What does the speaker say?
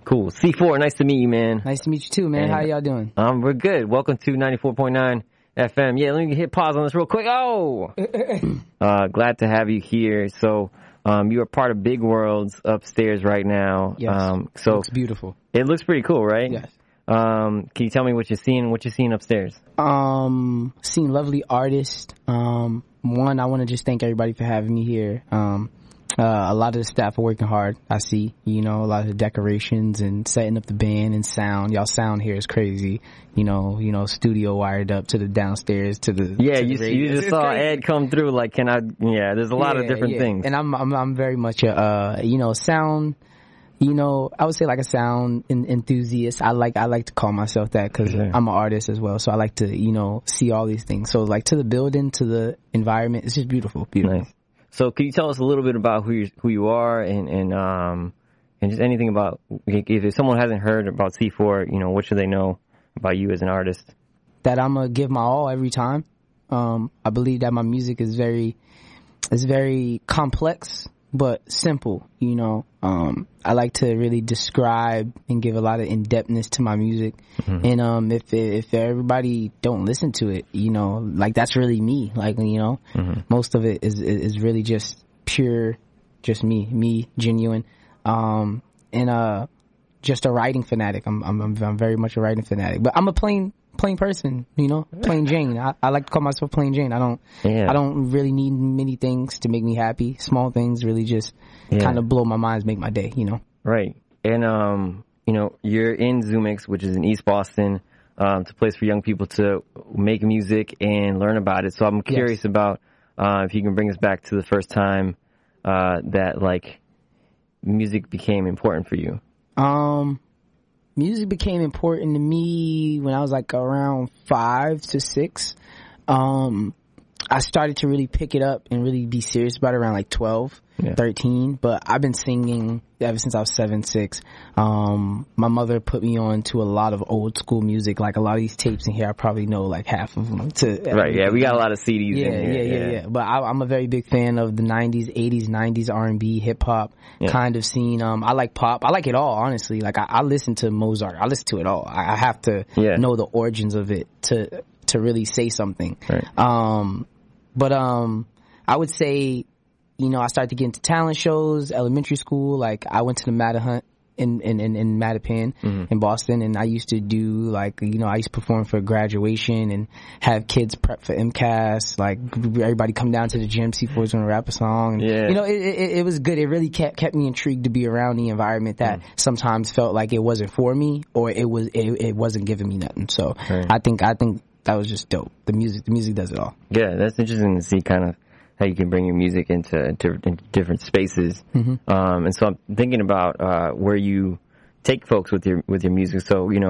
Cool. C4, nice to meet you, man. Nice to meet you too, man. And, how y'all doing? We're good. Welcome to 94.9 FM. Yeah, let me hit pause on this real quick. Oh! Glad to have you here. So, you are part of Big Worlds upstairs right now. Yes. So it looks beautiful. It looks pretty cool, right? Yes. Can you tell me what you're seeing upstairs? Seeing lovely artists. One, I want to just thank everybody for having me here. A lot of the staff are working hard. I see, a lot of the decorations and setting up the band and sound. Y'all sound here is crazy. Studio wired up to the downstairs to the you just saw crazy. Ed come through. Like, there's a lot of different things. And I'm very much a sound. I would say like a sound enthusiast. I like to call myself that because I'm an artist as well. So I like to see all these things. So like to the building, to the environment, it's just beautiful. Nice. So can you tell us a little bit about who you are and just anything about, if someone hasn't heard about C4, what should they know about you as an artist? That I'm gonna give my all every time. I believe that my music is very complex but simple. I like to really describe and give a lot of in-depthness to my music. Mm-hmm. And if everybody don't listen to it, like that's really me. Like mm-hmm. Most of it is really just pure, just me, genuine. And just a writing fanatic. I'm very much a writing fanatic. But I'm a plain person, plain Jane. I like to call myself plain Jane. I don't really need many things to make me happy. Small things really just kind of blow my mind, make my day, Right. And, you're in Zoomix, which is in East Boston. It's a place for young people to make music and learn about it. So I'm curious about, if you can bring us back to the first time, that like music became important for you. Music became important to me when I was like around 5 to 6. I started to really pick it up and really be serious about it around like 12, 13. But I've been singing ever since I was 7, 6. My mother put me on to a lot of old school music. Like a lot of these tapes in here, I probably know like half of them. Right, yeah, we got a lot of CDs in here. Yeah. But I'm a very big fan of the 90s, 80s, 90s R&B, hip hop kind of scene. I like pop. I like it all, honestly. Like I listen to Mozart. I listen to it all. I have to know the origins of it to really say something. Right. But I would say, I started to get into talent shows, elementary school. Like I went to the Matahunt in Mattapan in Boston, and I used to do I used to perform for graduation and have kids prep for MCAS. Like everybody come down to the gym, C4 was gonna rap a song. And, it was good. It really kept me intrigued to be around the environment that sometimes felt like it wasn't for me or it wasn't giving me nothing. So I think that was just dope. The music does it all. Yeah, that's interesting to see kind of how you can bring your music into different spaces. Mm-hmm. And so I'm thinking about where you take folks with your music. So,